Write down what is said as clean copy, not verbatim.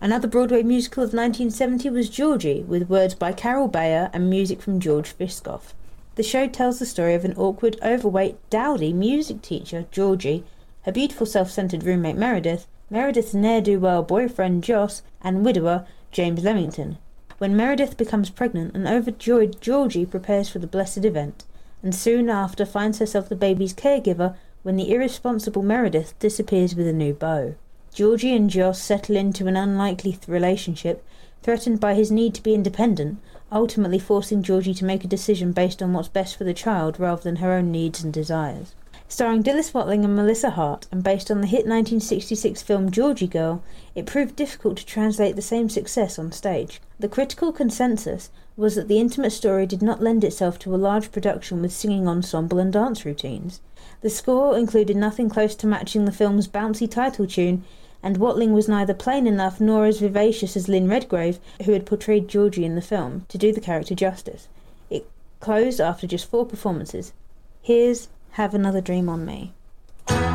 Another Broadway musical of 1970 was Georgie, with words by Carol Bayer and music from George Fiskoff. The show tells the story of an awkward, overweight, dowdy music teacher, Georgie, her beautiful self-centered roommate Meredith, Meredith's ne'er-do-well boyfriend Joss, and widower James Leamington. When Meredith becomes pregnant, an overjoyed Georgie prepares for the blessed event, and soon after finds herself the baby's caregiver when the irresponsible Meredith disappears with a new beau. Georgie and Joss settle into an unlikely relationship, threatened by his need to be independent, ultimately forcing Georgie to make a decision based on what's best for the child rather than her own needs and desires. Starring Dilys Watling and Melissa Hart, and based on the hit 1966 film Georgie Girl, it proved difficult to translate the same success on stage. The critical consensus was that the intimate story did not lend itself to a large production with singing ensemble and dance routines. The score included nothing close to matching the film's bouncy title tune, and Watling was neither plain enough nor as vivacious as Lynn Redgrave, who had portrayed Georgie in the film, to do the character justice. It closed after just 4 performances. Here's Have Another Dream on Me.